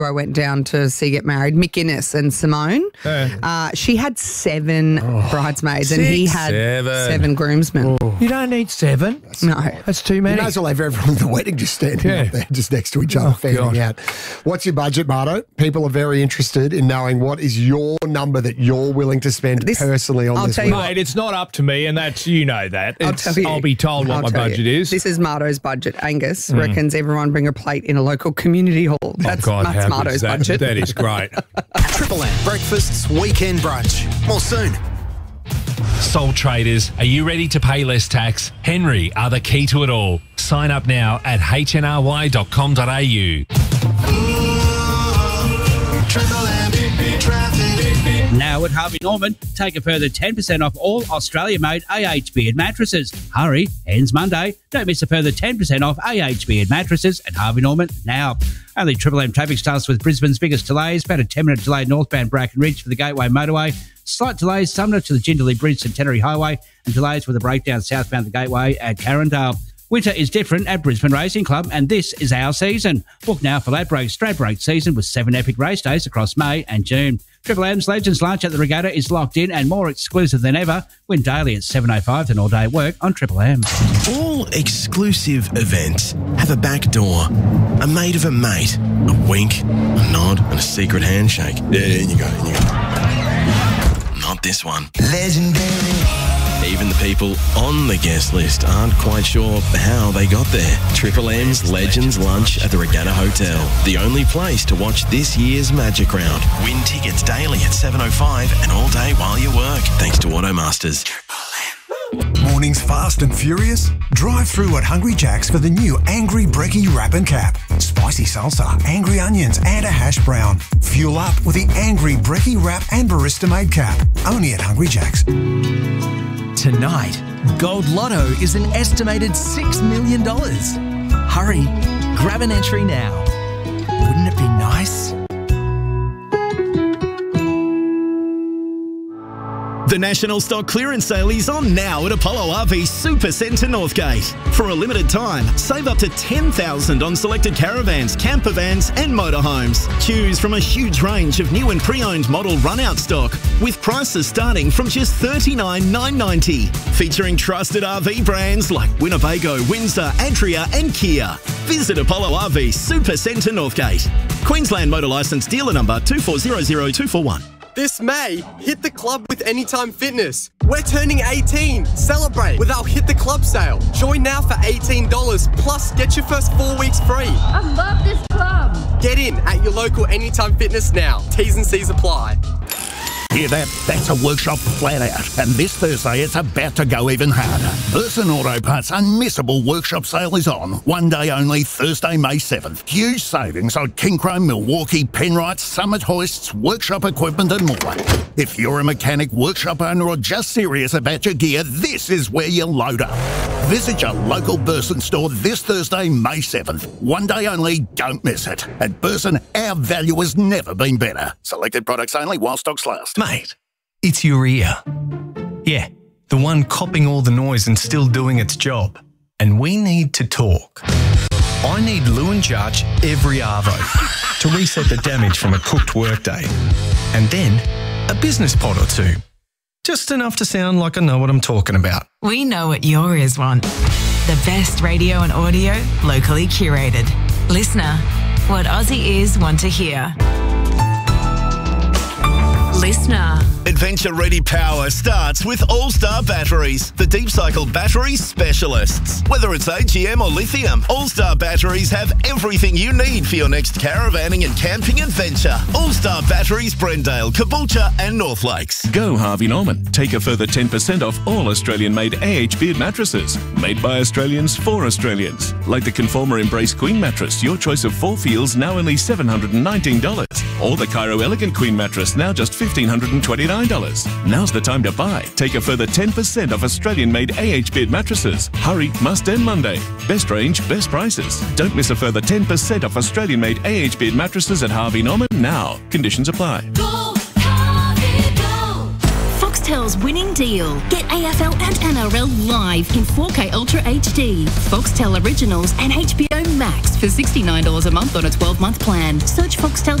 I went down to see get married, Mick Innes and Simone. She had 7 bridesmaids and he had 7 groomsmen. You don't need 7. No. That's too many. You may as well have everyone at the wedding just standing up there, just next to each other, fanning out. What's your budget, Marto? People are very interested in knowing what is your number that you're willing to spend personally on this week. Mate, it's not up to me, and that's, you know that. I'll be told what my budget is. This is Marto's budget. Angus reckons everyone bring a plate in a local community hall. That's Marto's budget. That is great. Triple M Breakfast's Weekend Brunch. More soon. Sole traders, are you ready to pay less tax? Henry are the key to it all. Sign up now at hnry.com.au. Now at Harvey Norman, take a further 10% off all Australia-made AHB mattresses. Hurry, ends Monday. Don't miss a further 10% off AHB mattresses at Harvey Norman now. Only Triple M traffic starts with Brisbane's biggest delays. About a 10-minute delay northbound Bracken Ridge for the Gateway Motorway. Slight delays similar to the Jindalee Bridge Centenary Highway, and delays with a breakdown southbound the Gateway at Carindale. Winter is different at Brisbane Racing Club, and this is our season. Book now for Ladbroke's straight break season with 7 epic race days across May and June. Triple M's Legends Lunch at the Regatta is locked in and more exclusive than ever. Win daily at 7:05 and all day work on Triple M. All exclusive events have a back door, a mate of a mate, a wink, a nod, and a secret handshake. Yeah, in you go, in you go. Not this one. Legendary. Even the people on the guest list aren't quite sure how they got there. Triple M's Legends Lunch at the Regatta Hotel. The only place to watch this year's Magic Round. Win tickets daily at 7:05 and all day while you work. Thanks to Automasters. Mornings fast and furious? Drive through at Hungry Jack's for the new Angry Brekkie Wrap and Cap. Spicy salsa, angry onions and a hash brown. Fuel up with the Angry Brekkie Wrap and Barista Made Cap. Only at Hungry Jack's. Tonight, Gold Lotto is an estimated $6 million. Hurry, grab an entry now. Wouldn't it be nice? The National Stock Clearance Sale is on now at Apollo RV Supercentre Northgate. For a limited time, save up to $10,000 on selected caravans, camper vans and motorhomes. Choose from a huge range of new and pre-owned model run-out stock with prices starting from just $39,990. Featuring trusted RV brands like Winnebago, Windsor, Adria and Kia. Visit Apollo RV Supercentre Northgate. Queensland Motor Licence Dealer Number 2400241. This May, hit the club with Anytime Fitness. We're turning 18. Celebrate with our Hit the Club sale. Join now for $18 plus get your first 4 weeks free. I love this club. Get in at your local Anytime Fitness now. T's and C's apply. Hear that? That's a workshop flat out. And this Thursday, it's about to go even harder. Burson Auto Parts' unmissable workshop sale is on. One day only, Thursday, May 7th. Huge savings on King Chrome, Milwaukee, Penrite, Summit hoists, workshop equipment and more. If you're a mechanic, workshop owner or just serious about your gear, this is where you load up. Visit your local Burson store this Thursday, May 7th. One day only, don't miss it. At Burson, our value has never been better. Selected products only while stocks last. Mate, it's your ear. Yeah, the one copping all the noise and still doing its job. And we need to talk. I need Lewin Judge every arvo to reset the damage from a cooked workday. And then a business pod or two. Just enough to sound like I know what I'm talking about. We know what your ears want. The best radio and audio, locally curated. Listener, what Aussie ears want to hear. Listener. Adventure Ready Power starts with All-Star Batteries, the deep cycle battery specialists. Whether it's AGM or lithium, All-Star Batteries have everything you need for your next caravanning and camping adventure. All-Star Batteries, Brendale, Caboolture and North Lakes. Go Harvey Norman. Take a further 10% off all Australian-made AHB mattresses. Made by Australians for Australians. Like the Conformer Embrace Queen mattress, your choice of 4 feels, now only $719. Or the Cairo Elegant Queen mattress, now just $1,529. Now's the time to buy. Take a further 10% off Australian-made AHB mattresses. Hurry, must end Monday. Best range, best prices. Don't miss a further 10% off Australian-made AHB mattresses at Harvey Norman now. Conditions apply. Go, Harvey, go. Foxtel's winning deal. Get AFL and NRL live in 4K Ultra HD, Foxtel Originals and HBO Max for $69 a month on a 12-month plan. Search Foxtel